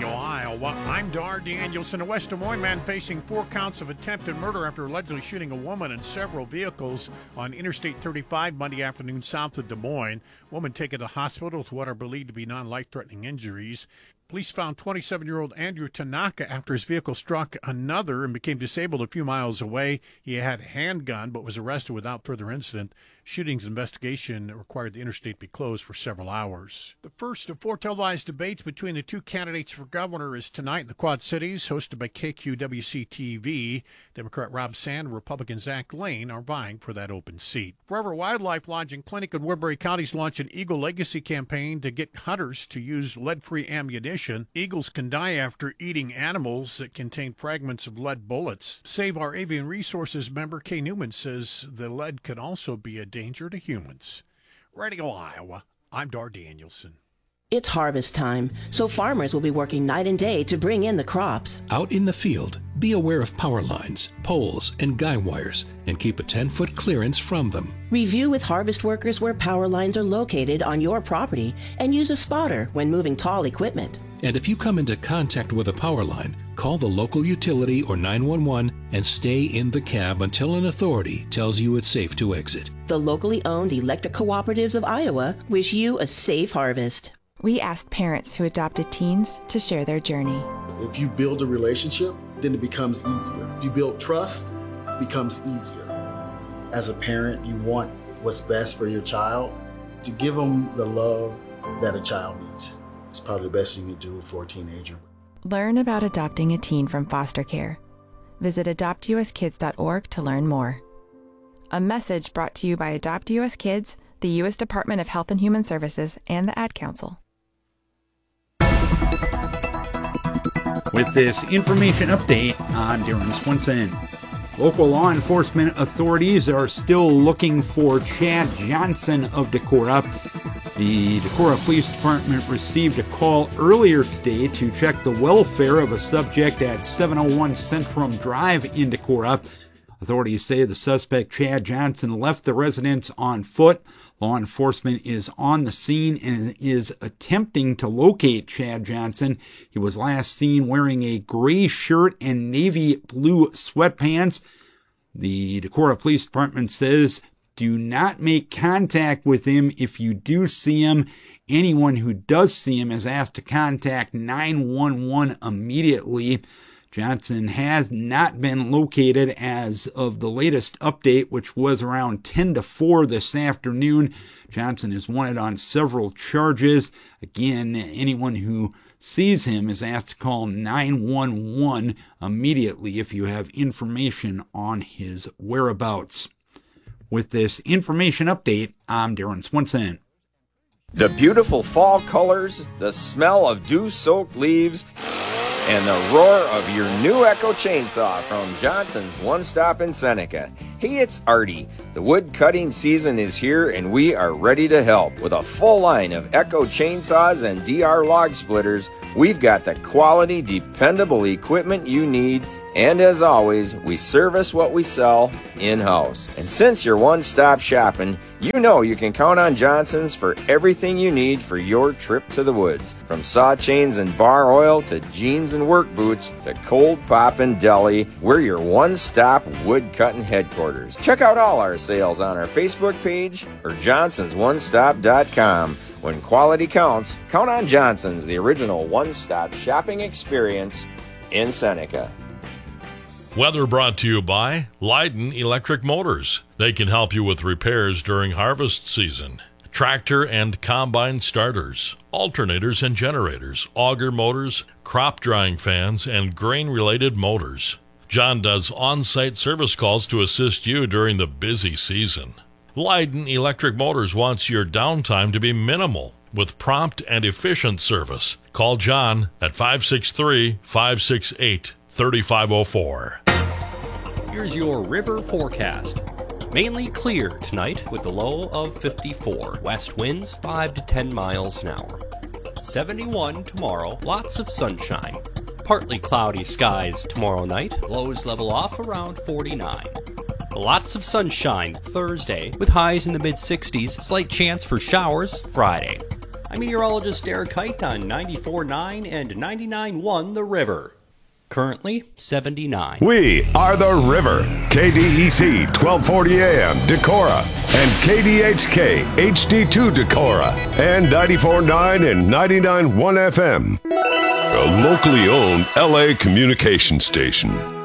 Radio Iowa. I'm Dar Danielson. A West Des Moines man facing 4 counts of attempted murder after allegedly shooting a woman and several vehicles on Interstate 35 Monday afternoon south of Des Moines. Woman taken to hospital with what are believed to be non-life-threatening injuries. Police found 27-year-old Andrew Tanaka after his vehicle struck another and became disabled a few miles away. He had a handgun but was arrested without further incident. Shootings investigation required the interstate be closed for several hours. The first of 4 televised debates between the 2 candidates for governor is tonight in the Quad Cities, hosted by KQWC-TV. Democrat Rob Sand and Republican Zach Lane are vying for that open seat. Forever Wildlife Lodge and Clinic in Woodbury County is launching an Eagle Legacy campaign to get hunters to use lead-free ammunition. Eagles can die after eating animals that contain fragments of lead bullets. Save Our Avian Resources member Kay Newman says the lead could also be a danger to humans. Radio Iowa, I'm Dar Danielson. It's harvest time, so farmers will be working night and day to bring in the crops. Out in the field, be aware of power lines, poles, and guy wires, and keep a 10-foot clearance from them. Review with harvest workers where power lines are located on your property and use a spotter when moving tall equipment. And if you come into contact with a power line, call the local utility or 911 and stay in the cab until an authority tells you it's safe to exit. The locally owned electric cooperatives of Iowa wish you a safe harvest. We asked parents who adopted teens to share their journey. If you build a relationship, then it becomes easier. If you build trust, it becomes easier. As a parent, you want what's best for your child. To give them the love that a child needs. It's probably the best thing you do for a teenager. Learn about adopting a teen from foster care. Visit adoptuskids.org to learn more. A message brought to you by Adopt US Kids, the U.S. Department of Health and Human Services, and the Ad Council. With this information update, I'm Darren Swinson. Local law enforcement authorities are still looking for Chad Johnson of Decorah. The Decorah Police Department received a call earlier today to check the welfare of a subject at 701 Centrum Drive in Decorah. Authorities say the suspect, Chad Johnson, left the residence on foot. Law enforcement is on the scene and is attempting to locate Chad Johnson. He was last seen wearing a gray shirt and navy blue sweatpants. The Decorah Police Department says do not make contact with him if you do see him. Anyone who does see him is asked to contact 911 immediately. Johnson has not been located as of the latest update, which was around 10 to 4 this afternoon. Johnson is wanted on several charges. Again, anyone who sees him is asked to call 911 immediately if you have information on his whereabouts. With this information update, I'm Darren Swinson. The beautiful fall colors, the smell of dew-soaked leaves, and the roar of your new Echo chainsaw from Johnson's One Stop in Seneca. Hey, it's Artie. The wood cutting season is here and we are ready to help. With a full line of Echo chainsaws and DR log splitters, we've got the quality, dependable equipment you need. And as always, we service what we sell in-house. And since you're one-stop shopping, you know you can count on Johnson's for everything you need for your trip to the woods. From saw chains and bar oil to jeans and work boots to cold pop and deli, we're your one-stop wood-cutting headquarters. Check out all our sales on our Facebook page or johnsonsonestop.com. When quality counts, count on Johnson's, the original one-stop shopping experience in Seneca. Weather brought to you by Leiden Electric Motors. They can help you with repairs during harvest season. Tractor and combine starters, alternators and generators, auger motors, crop drying fans, and grain-related motors. John does on-site service calls to assist you during the busy season. Leiden Electric Motors wants your downtime to be minimal with prompt and efficient service. Call John at 563-568-3504. Here's your river forecast. Mainly clear tonight with the low of 54. West winds 5 to 10 miles an hour. 71 tomorrow, lots of sunshine. Partly cloudy skies tomorrow night. Lows level off around 49. Lots of sunshine Thursday with highs in the mid-60s. Slight chance for showers Friday. I'm meteorologist Derek Height on 94.9 and 99.1 The River. Currently 79. We are The River, KDEC 1240 AM Decorah, and KDHK HD2 Decorah, and 94.9 and 99.1 FM. A locally owned LA communication station.